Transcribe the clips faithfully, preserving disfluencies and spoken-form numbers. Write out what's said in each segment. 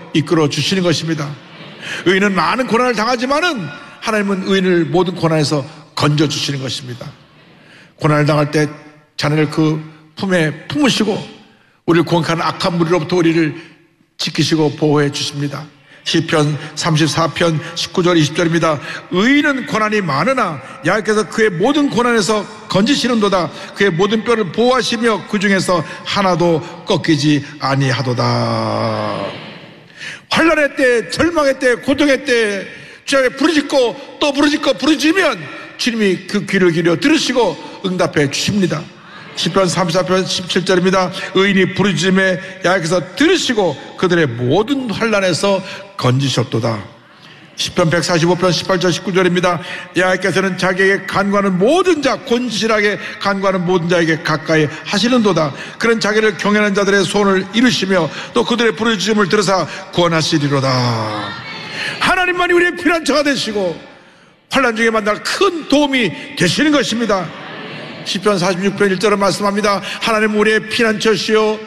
이끌어 주시는 것입니다. 의인은 많은 고난을 당하지만은 하나님은 의인을 모든 고난에서 건져 주시는 것입니다. 고난을 당할 때 자네를 그 품에 품으시고 우리를 공격하는 악한 무리로부터 우리를 지키시고 보호해 주십니다. 시편 삼십사 편 십구 절 이십 절입니다. 의인은 고난이 많으나 여호와께서 그의 모든 고난에서 건지시는도다. 그의 모든 뼈를 보호하시며 그 중에서 하나도 꺾이지 아니하도다. 환난의 때, 절망의 때, 고통의 때 주님께 부르짖고 또 부르짖고 부르짖으면 주님이 그 귀를 기울여 들으시고 응답해 주십니다. 시편 삼십사 편 십칠 절입니다. 의인이 부르짖음에 여호와께서 들으시고 그들의 모든 환난에서 건지셨도다. 시편 백사십오 편 십팔 절 십구 절입니다. 여호와께서는 자기에게 간구하는 모든 자, 곤실하게 간구하는 모든 자에게 가까이 하시는도다. 그는 자기를 경외하는 자들의 소원을 이루시며 또 그들의 부르짖음을 들으사 구원하시리로다. 하나님만이 우리의 피난처가 되시고 환난 중에 만날 큰 도움이 되시는 것입니다. 시편 사십육 편 일 절은 말씀합니다. 하나님 우리의 피난처시요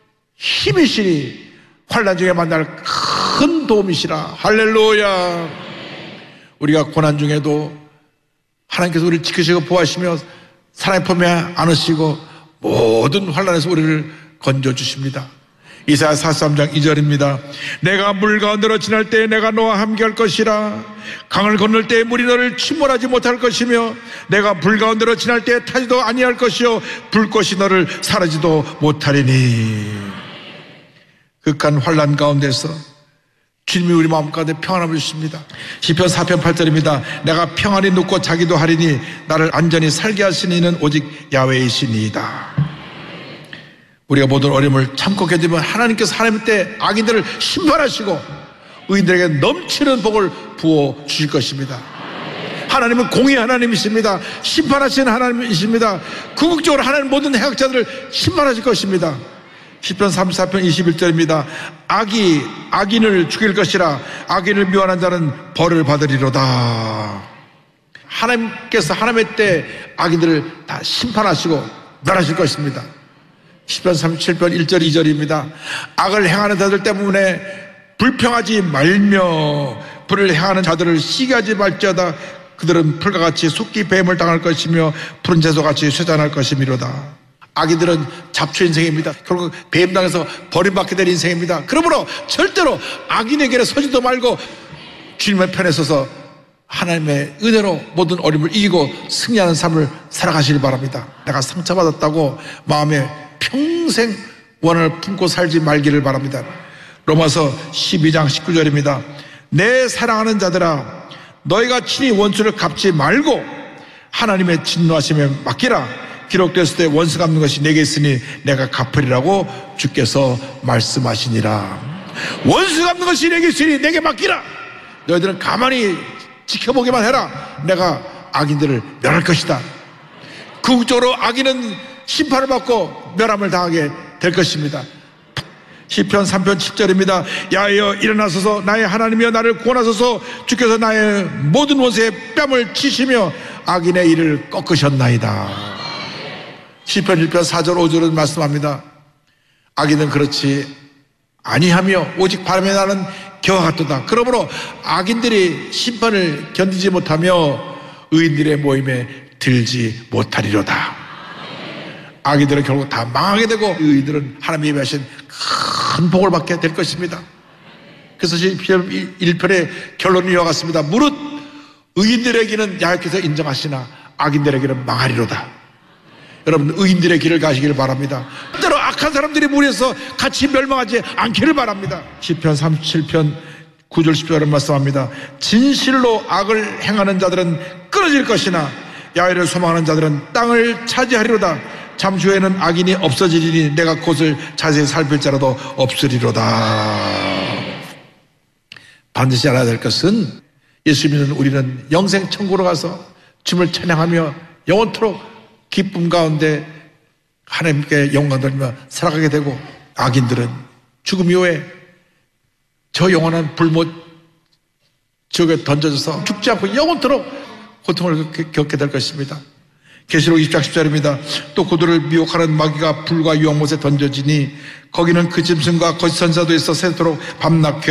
힘이시니 환난 중에 만날 큰 도움이시라. 할렐루야. 우리가 고난 중에도 하나님께서 우리를 지키시고 보호하시며 사랑의 품에 안으시고 모든 환난에서 우리를 건져주십니다. 이사야 사십삼 장 이 절입니다. 내가 물 가운데로 지날 때 내가 너와 함께할 것이라. 강을 건널 때 물이 너를 침몰하지 못할 것이며 내가 불 가운데로 지날 때 타지도 아니할 것이요 불꽃이 너를 사르지도 못하리니. 극한 환난 가운데서 주님이 우리 마음 가운데 평안함을 주십니다. 시편 사 편 팔 절입니다. 내가 평안히 눕고 자기도 하리니 나를 안전히 살게 하시는 이는 오직 야훼이시니이다. 우리가 모든 어려움을 참고 견디면 하나님께서 하나님 때 악인들을 심판하시고 의인들에게 넘치는 복을 부어 주실 것입니다. 하나님은 공의 하나님이십니다. 심판하시는 하나님이십니다. 궁극적으로 하나님 모든 해악자들을 심판하실 것입니다. 시편 삼십사 편 이십일 절입니다. 악이 악인을 죽일 것이라. 악인을 미워하는 자는 벌을 받으리로다. 하나님께서 하나님의 때 악인들을 다 심판하시고 멸하실 것입니다. 시편 삼십칠 편 일 절 이 절입니다. 악을 행하는 자들 때문에 불평하지 말며 불을 행하는 자들을 시기하지 말지어다. 그들은 풀과 같이 숫기 뱀을 당할 것이며 푸른 채소같이 쇠잔할 것이미로다. 악인들은 잡초 인생입니다. 결국 뱀당해서 버림받게 될 인생입니다. 그러므로 절대로 악인에게 서지도 말고 주님의 편에 서서 하나님의 은혜로 모든 어려움을 이기고 승리하는 삶을 살아가시기 바랍니다. 내가 상처받았다고 마음에 평생 원한을 품고 살지 말기를 바랍니다. 로마서 십이 장 십구 절입니다. 내 사랑하는 자들아 너희가 친히 원수를 갚지 말고 하나님의 진노하심에 맡기라. 기록되었을 때 원수 갚는 것이 내게 있으니 내가 갚으리라고 주께서 말씀하시니라. 원수 갚는 것이 내게 있으니 내게 맡기라. 너희들은 가만히 지켜보기만 해라. 내가 악인들을 멸할 것이다. 궁극적으로 악인은 심판을 받고 멸함을 당하게 될 것입니다. 시편 삼 편 칠 절입니다. 야여 일어나소서 나의 하나님이여 나를 구원하소서. 주께서 나의 모든 원수의 뺨을 치시며 악인의 일을 꺾으셨나이다. 시편 일 편 사 절 오 절은 말씀합니다. 악인은 그렇지 아니하며 오직 바람에 나는 겨와 같도다. 그러므로 악인들이 심판을 견디지 못하며 의인들의 모임에 들지 못하리로다. 악인들은 결국 다 망하게 되고 의인들은 하나님이 예비하신 큰 복을 받게 될 것입니다. 그래서 시편 일 편의 결론이 이와 같습니다. 무릇 의인들에게는 야훼께서 인정하시나 악인들에게는 망하리로다. 여러분 의인들의 길을 가시기를 바랍니다. 때로 악한 사람들이 무리해서 같이 멸망하지 않기를 바랍니다. 시편 삼십칠 편 구 절 십 절은 말씀합니다. 진실로 악을 행하는 자들은 끊어질 것이나 야훼를 소망하는 자들은 땅을 차지하리로다. 잠시 후에는 악인이 없어지리니 내가 그것을 자세히 살필 자라도 없으리로다. 반드시 알아야 될 것은 예수 믿는 우리는 영생 천국으로 가서 주님을 찬양하며 영원토록 기쁨 가운데 하나님께 영광 돌리며 살아가게 되고, 악인들은 죽음 이후에 저 영원한 불못 지옥에 던져져서 죽지 않고 영원토록 고통을 겪게 될 것입니다. 계시록 이십 장 십 절입니다. 또 그들을 미혹하는 마귀가 불과 유황못에 던져지니 거기는 그 짐승과 거짓 선지자도 있어 새도록 밤낮